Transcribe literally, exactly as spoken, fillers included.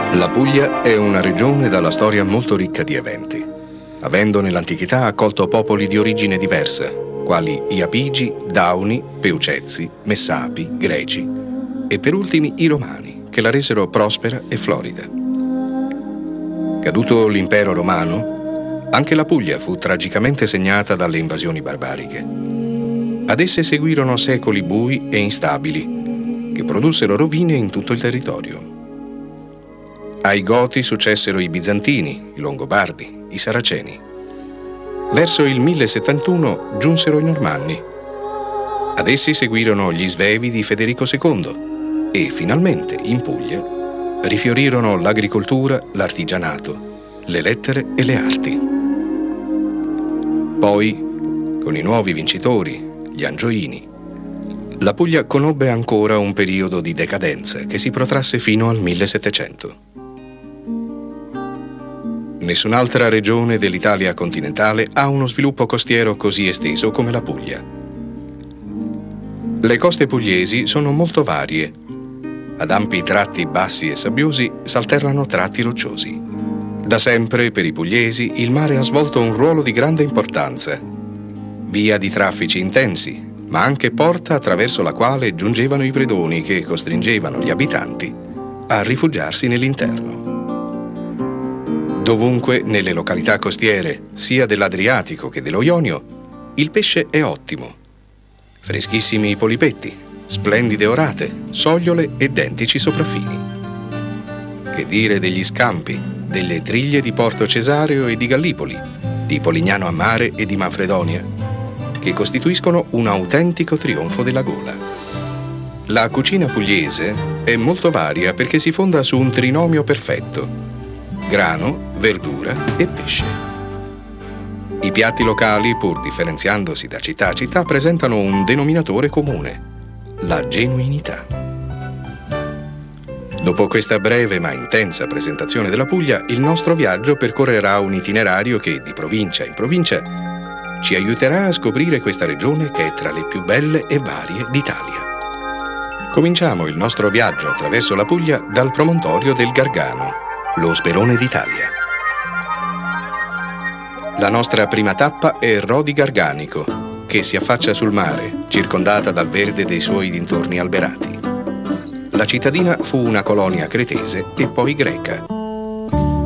La Puglia è una regione dalla storia molto ricca di eventi, avendo nell'antichità accolto popoli di origine diversa, quali gli Apigi, Dauni, Peucezi, Messapi, Greci e per ultimi i Romani, che la resero prospera e florida. Caduto l'impero romano, anche la Puglia fu tragicamente segnata dalle invasioni barbariche. Ad esse seguirono secoli bui e instabili, che produssero rovine in tutto il territorio. Ai Goti successero i Bizantini, i Longobardi, i Saraceni. Verso il millesettantuno giunsero i Normanni. Ad essi seguirono gli Svevi di Federico secondo e finalmente in Puglia rifiorirono l'agricoltura, l'artigianato, le lettere e le arti. Poi, con i nuovi vincitori, gli Angioini, la Puglia conobbe ancora un periodo di decadenza che si protrasse fino al millesettecento. Nessun'altra regione dell'Italia continentale ha uno sviluppo costiero così esteso come la Puglia. Le coste pugliesi sono molto varie. Ad ampi tratti bassi e sabbiosi s'alternano tratti rocciosi. Da sempre per i pugliesi il mare ha svolto un ruolo di grande importanza, via di traffici intensi, ma anche porta attraverso la quale giungevano i predoni che costringevano gli abitanti a rifugiarsi nell'interno. Dovunque nelle località costiere, sia dell'Adriatico che dello Ionio, il pesce è ottimo. Freschissimi i polipetti, splendide orate, sogliole e dentici sopraffini. Che dire degli scampi, delle triglie di Porto Cesareo e di Gallipoli, di Polignano a Mare e di Manfredonia, che costituiscono un autentico trionfo della gola. La cucina pugliese è molto varia perché si fonda su un trinomio perfetto: grano, verdura e pesce. I piatti locali, pur differenziandosi da città a città, presentano un denominatore comune: la genuinità. Dopo questa breve ma intensa presentazione della Puglia, il nostro viaggio percorrerà un itinerario che, di provincia in provincia, ci aiuterà a scoprire questa regione che è tra le più belle e varie d'Italia. Cominciamo il nostro viaggio attraverso la Puglia dal promontorio del Gargano, lo Sperone d'Italia. La nostra prima tappa è Rodi Garganico, che si affaccia sul mare, circondata dal verde dei suoi dintorni alberati. La cittadina fu una colonia cretese e poi greca.